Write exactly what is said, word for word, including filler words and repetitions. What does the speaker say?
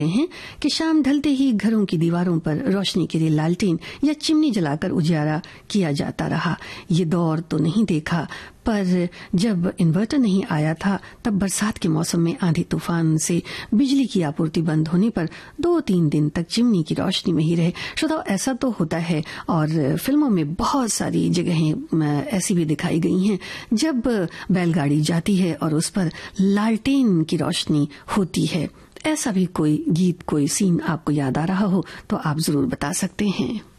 हैं कि शाम ढलते ही घरों की दीवारों पर रोशनी के लिए लालटेन या चिमनी जलाकर उजाला किया जाता रहा। ये दौर तो नहीं देखा, पर जब इन्वर्टर नहीं आया था तब बरसात के मौसम में आंधी तूफान से बिजली की आपूर्ति बंद होने पर दो तीन दिन तक चिमनी की रोशनी में ही रहे। श्रोताओ, ऐसा तो होता है और फिल्मों में बहुत सारी जगहें ऐसी भी दिखाई गई हैं जब बैलगाड़ी जाती है और उस पर लालटेन की रोशनी होती है। ऐसा भी कोई गीत, कोई सीन आपको याद आ रहा हो तो आप जरूर बता सकते हैं।